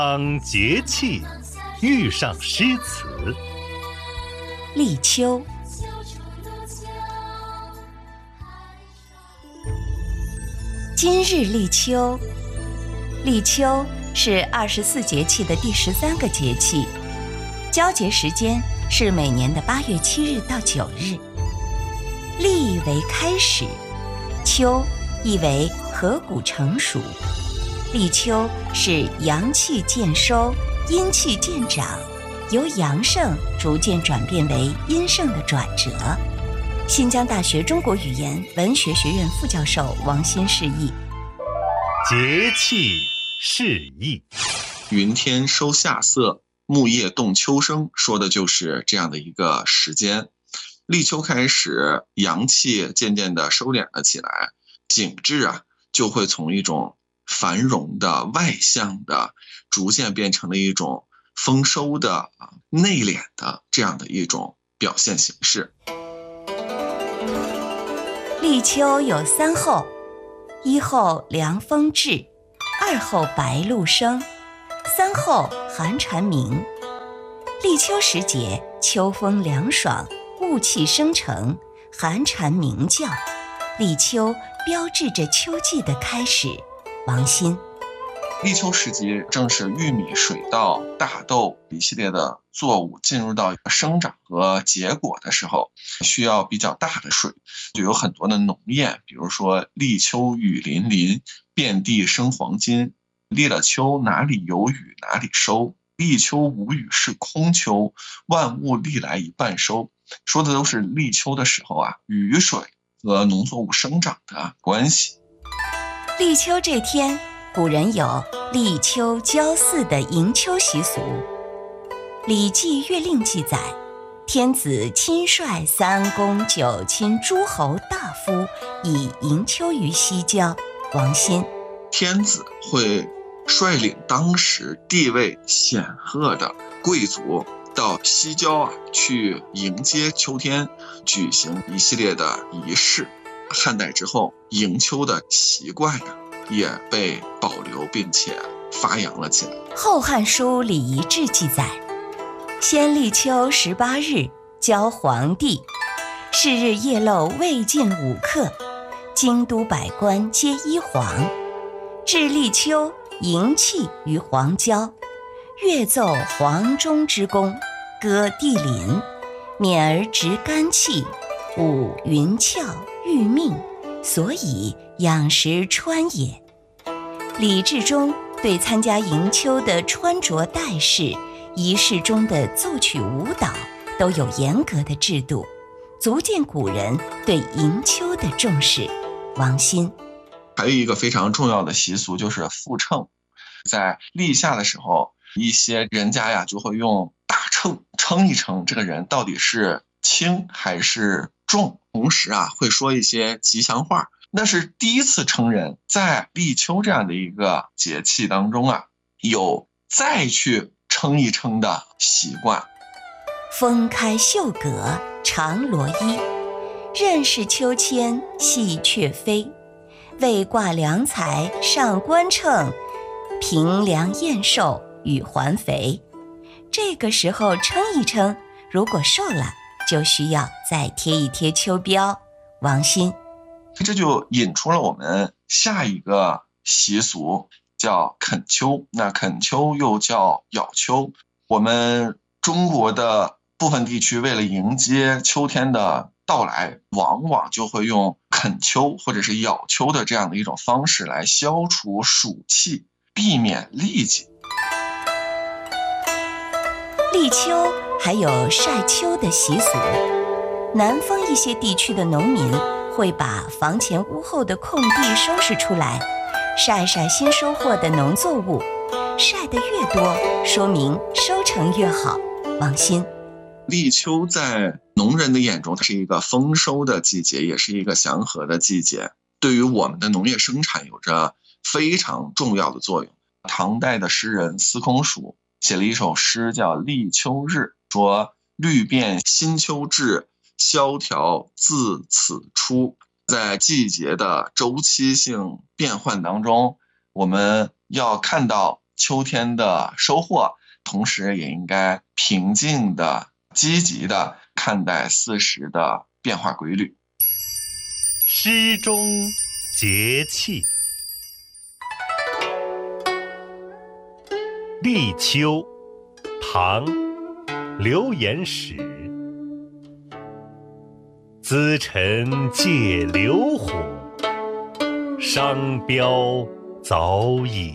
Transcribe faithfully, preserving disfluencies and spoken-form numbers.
当节气遇上诗词。 立秋，今日立秋。立秋是二十四节气的第十三个节气，交节时间是每年的八月七日到九日。立为开始，秋意为禾谷成熟。立秋是阳气渐收，阴气渐长，由阳盛逐渐转变为阴盛的转折。新疆大学中国语言文学学院副教授王鑫释义。 节气释义。 云天收夏色，木叶动秋声，说的就是这样的一个时间。立秋开始，阳气渐渐地收敛了起来，景致啊就会从一种繁荣的外向的，逐渐变成了一种丰收的内敛的这样的一种表现形式。 立秋有三候：一候凉风至，二候白露生，三候寒蝉鸣。立秋时节，秋风凉爽，雾气生成，寒蝉鸣叫。立秋标志着秋季的开始。王鑫。 立秋时节正是玉米、水稻、大豆一系列的作物进入到生长和结果的时候，需要比较大的水，就有很多的农谚，比如说立秋雨霖霖，遍地生黄金，立了秋哪里有雨哪里收，立秋无雨是空秋，万物历来一半收。说的都是立秋的时候啊，雨水和农作物生长的关系。 立秋这天，古人有立秋交祀的迎秋习俗。《礼记月令》记载，天子亲率三公九卿诸侯大夫以迎秋于西郊。王鑫。 天子会率领当时地位显赫的贵族到西郊啊去迎接秋天，举行一系列的仪式。汉代之后，迎秋的习惯啊也被保留并且发扬了起来。 《后汉书·礼仪志》记载，先立秋十八日，交黄帝。是日夜漏未尽五刻，京都百官皆依黄。至立秋，迎气于黄郊，乐奏黄钟之功，歌帝林，免而直肝气，舞云翘欲命，所以养食川也。礼制中对参加迎秋的穿着戴饰、仪式中的奏曲舞蹈都有严格的制度，足见古人对迎秋的重视。王鑫。 还有一个非常重要的习俗就是复秤，在立夏的时候，一些人家呀就会用大秤称一称这个人到底是轻还是重，同时啊会说一些吉祥话。那是第一次称人，在立秋这样的一个节气当中啊，有再去称一称的习惯。 风开袖阁长罗衣，任是秋千戏雀飞。未挂良才上官秤，平量燕瘦与环肥。这个时候称一称，如果瘦了，就需要再贴一贴秋膘。王鑫。 这就引出了我们下一个习俗，叫恳秋。那恳秋又叫咬秋。我们中国的部分地区为了迎接秋天的到来，往往就会用恳秋或者是咬秋的这样的一种方式来消除暑气，避免痢疾。 立秋还有晒秋的习俗。南方一些地区的农民会把房前屋后的空地收拾出来，晒晒新收获的农作物，晒得越多，说明收成越好。王鑫。 立秋在农人的眼中，它是一个丰收的季节，也是一个祥和的季节，对于我们的农业生产有着非常重要的作用。唐代的诗人司空曙写了一首诗叫《立秋日》，说绿遍新秋至，萧条自此出。在季节的周期性变换当中，我们要看到秋天的收获，同时也应该平静的、积极的看待四时的变化规律。 诗中节气。立秋，唐·刘言始。资臣借流火，商标早已